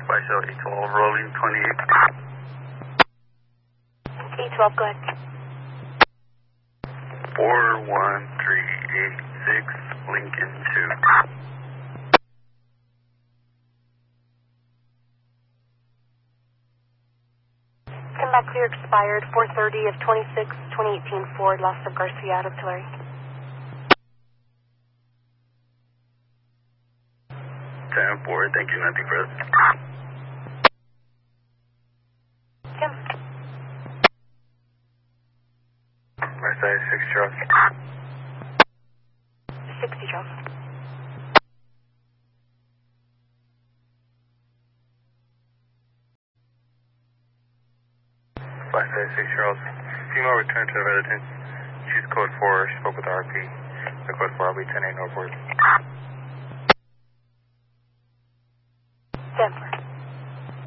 Special 812, rolling 28. 812, go ahead. 41386, Lincoln 2. Come back clear expired, 4:30 of 2018 Ford, lost of Garcia out of Tulare. 10-4, thank you, nothing further. Kim. My size 6 Charles. 60 Charles. My size 6 Charles. Female returned to the residence. She's code 4, spoke with RP. The code 4, I'll be 10-8 Northward.